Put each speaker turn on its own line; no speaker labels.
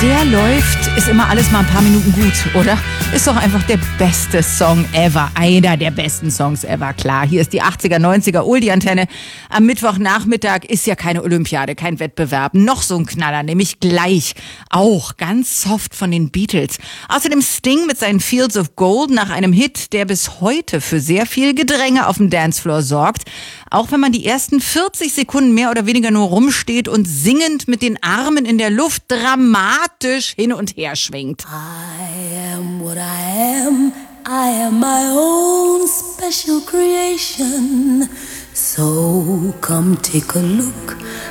der läuft, ist immer alles mal ein paar Minuten gut, oder? Ist doch einfach der beste Song ever. Einer der besten Songs ever, klar. Hier ist die 80er, 90er Oldie-Antenne. Am Mittwochnachmittag ist ja keine Olympiade, kein Wettbewerb. Noch so ein Knaller, nämlich gleich. Auch ganz soft von den Beatles. Außerdem Sting mit seinen Fields of Gold nach einem Hit, der bis heute für sehr viel Gedränge auf dem Dancefloor sorgt. Auch wenn man die ersten 40 Sekunden mehr oder weniger nur rumsteht und singend mit den Armen in der Luft dramatisch hin und her schwingt.
I am what I am. I am my own special creation. So come take a look.